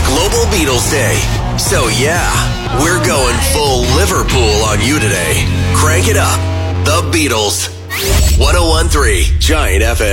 Global Beatles Day. So yeah, we're going full Liverpool on you today. Crank it up. The Beatles. 101.3 Giant FM.